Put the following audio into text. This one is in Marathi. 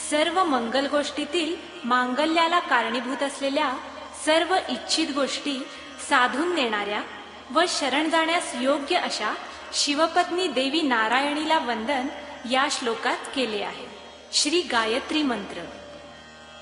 सर्व मंगल गोष्टीतील मांगल्याला कारणीभूत असलेल्या सर्व इच्छित गोष्टी साधून देणाऱ्या व शरण जाण्यास योग्य अशा शिवपत्नी देवी नारायणीला वंदन या श्लोकात केले आहे. श्री गायत्री मंत्र.